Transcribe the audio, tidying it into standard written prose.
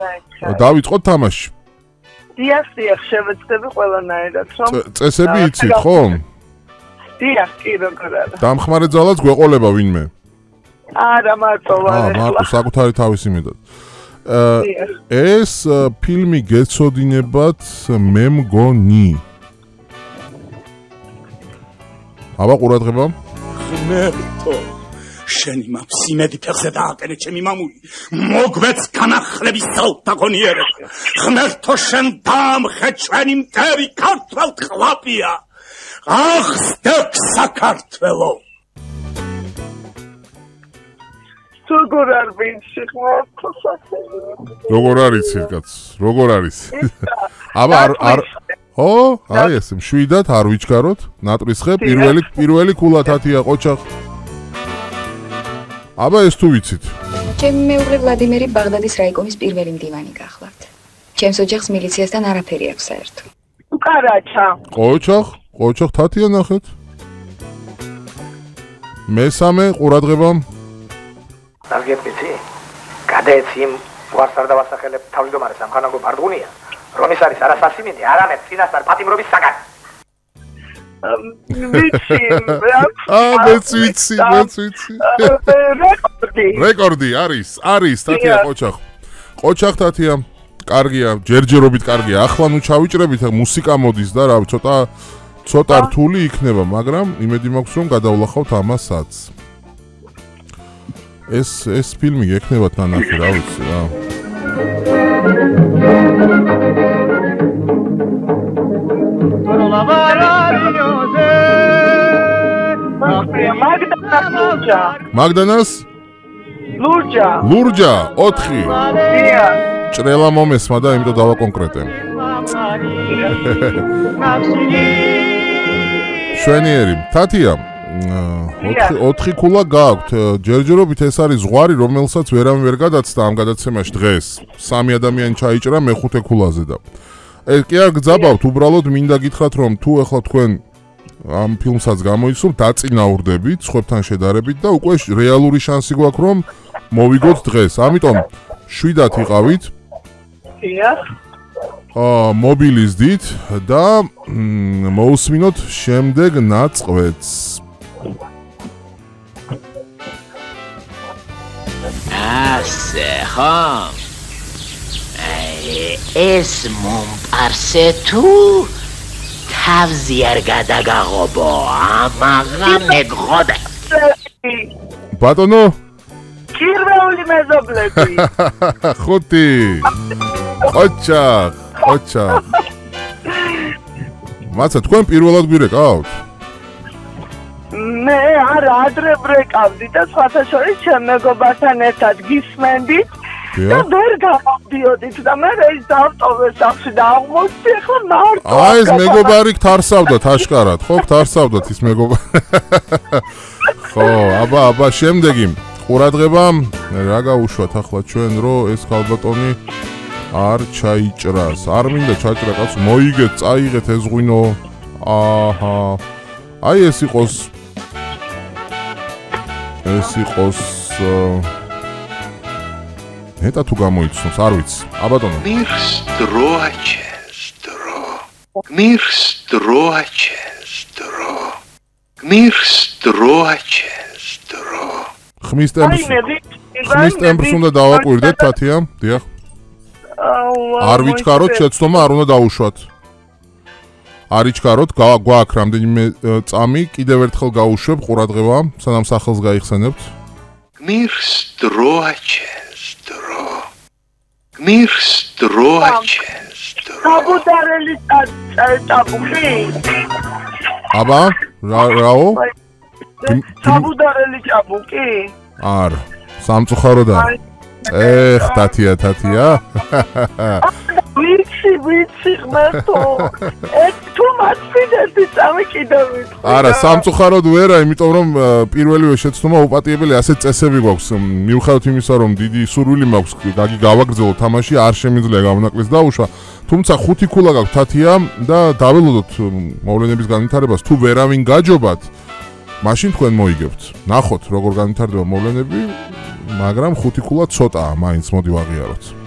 დავიწყოთ თამაში. დიახ, შევეცდები ყველანაირად, რომ წესები იცით, ხო? დიახ, კი როგორ არა. დამხმარე ძალაც გვეყოლება ვინმე? არა, მარტო ვარ. მარტო საკუთარი თავის იმედად. ეს ფილმი გეცოდინებათ მე მგონი. აბა ყურადღება. ღმერთო შენი მაფსიმედი ფეხზე დააკენე ჩემი მამული მოგვეც განახლების საუთაგონიერებ ღმერთო შენ დამხე ჩვენი მტერი ქართველ ხლაპია ახსდებ საქართველო როგორ არ ვიცი ღმერთო როგორ არის კაც როგორ არის აბა არ აი ეს მშვიდად არ ვიჩქაროთ ნატრისხე პირველი ქულა თათია ყოჩახ აბა ეს თუ ვიცით ჩემი მეუღლე ვლადიმერი ბაღდადის რაიკომის პირველი მდივანი გახლავთ ჩემს ოჯახს მილიციასთან არაფერი აქვს საერთო უკარაჩა ყოჩახ თათია ნახეთ მესამე ყურადღება დაგეპიცი გადაეცი ვარსარ და ვასახელებ თავმჯდომარე სამხანაგო ბარდღუნია რომის არის არასასიმინდი არამედ წინასწარ პატიმრობის საგანი ვიცი რეკორდი არის თათია ყოჩახ თათია კარგია ჯერჯერობით კარგია ახლა ნუ ჩავიჭრებით მუსიკა მოდის და რავი ცოტა რთული იქნება მაგრამ იმედი მაქვს რომ გადავლახავთ ამასაც ეს ფილმი გექნებათ ნანახი რა ვიცი რა მაგდანას ლურჯა 4 ჭრელა მომესმა და იმიტომ დავაკონკრეტე შვენიერი თათია 4 ქულა გააქვთ ჯერჯერობით ეს არის ზღვარი რომელსაც ვერავინ ვერ გადაცდა ამ გადაცემაში დღეს 3 ადამიანი ჩაიჭრა მე-5 ქულაზე და კი არ გძაბავთ უბრალოდ მინდა გითხრათ რომ თუ ახლა თქვენ ამ ფილმსაც გამოიცნობთ დაწინაურდებით სხვებთან შედარებით და უკვე რეალური შანსი გვაქვს რომ მოვიგოთ დღეს ამიტომ 7-ად იყავით მობილიზდით და მოусმინოთ შემდეგ ნაწყვეტს ასე ხო ეს მომპარსე თუ თავზე არ გადაგაღობო ამაღა მეგღოდა ბატონო პირველი მეზობლები 5 ოჩა მაცა თქვენ პირველად გვირეკავთ მე არ ადრე ბრეკავდი და სხვათა შორის ჩემ მეგობართან ერთად გისმენდით და ვერ გამოდიოდით და მე ის დავტოვე სახში და აღმოჩნდი ახლა მარტო აი ეს მეგობარი გთარსავდათ აშკარად ხო გთარსავდათ ის მეგობარი ხო აბა შემდეგი ყურადღება რა გაუშვათ ახლა ჩვენ რომ ეს ქალბატონი არ ჩაიჭრას არ მინდა ჩაჭრა კაცო მოიგეთ წაიღეთ ეს ღვინო აჰა აი ეს იყოს ნეტა თუ გამოიცნობს არ ვიცი აბატონო ხმის ტემბრს უნდა დავაკვირდეთ თათია დიახ არ ვიჩქაროთ შეცდომა არ უნდა დაუშვათ არ იჩქაროთ გვაქვს რამდენიმე წამი კიდევ ერთხელ გაუშვებ ყურადღება სანამ სახელს გაიხსენებთ საბუდარელი ჭაბუკი აბა რაო საბუდარელი ჭაბუკი არა სამწუხაროდა თათია ვიცი ღმერთო თუ მასვიდები წამი კიდევ ვიტყვი არა სამწუხაროდ ვერა იმიტომ რომ პირველივე შეცდომა უპატიებელი ასეთ წესები გვაქვს მიუხედავად იმისა რომ დიდი სურვილი მაქვს გავაგრძელო თამაში არ შემიძლია გამონაკლისს დაუშვა თუმცა 5 ქულა გაქვთ თათია და დაველოდოთ მოვლენების განვითარებას თუ ვერავინ გაჯობათ მაშინ თქვენ მოიგებთ ნახოთ როგორ განვითარდება მოვლენები მაგრამ 5 ქულა ცოტაა მაინც მოდი ვაღიაროთ